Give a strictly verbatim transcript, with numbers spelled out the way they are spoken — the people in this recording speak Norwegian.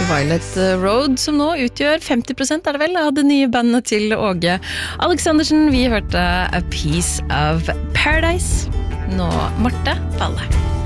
Violet Road, som nå utgjør femti prosent, er det vel, av det nye bandet til Åge Aleksandersen. Vi hørte A Piece of Paradise. Nå Marte Valle.